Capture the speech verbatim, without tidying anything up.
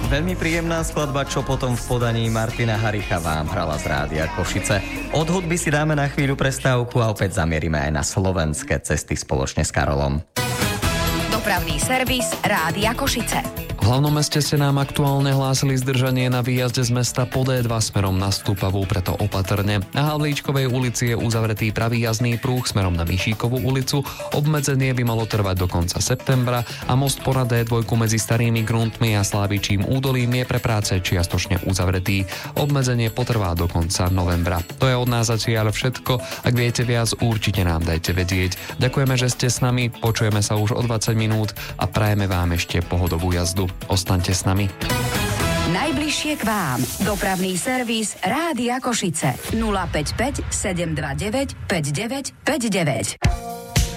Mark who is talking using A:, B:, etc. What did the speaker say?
A: Veľmi príjemná skladba, čo potom v podaní Martina Haricha vám hrala z Rádia Košice. Od hudby si dáme na chvíľu prestávku a opäť zamierime aj na slovenské cesty spoločne s Karolom.
B: Dopravný servis Rádia Košice.
C: V hlavnom meste ste nám aktuálne hlásili zdržanie na výjazde z mesta po dé dva smerom na Stúpavú, preto opatrne. Na Havlíčkovej ulici je uzavretý pravý jazdný prúh smerom na Mišíkovú ulicu. Obmedzenie by malo trvať do konca septembra a most po dé dva medzi Starými Gruntmi a Slávičím údolím je pre práce čiastočne uzavretý. Obmedzenie potrvá do konca novembra. To je od nás zatiaľ všetko. Ak viete viac, určite nám dajte vedieť. Ďakujeme, že ste s nami, počujeme sa už o dvadsať minút a prajeme vám ešte pohodovú jazdu. Ostaňte s nami.
B: Najbližšie k vám. Dopravný servis Rádia Košice. nula päť päť sedem dva deväť päť deväť päť deväť.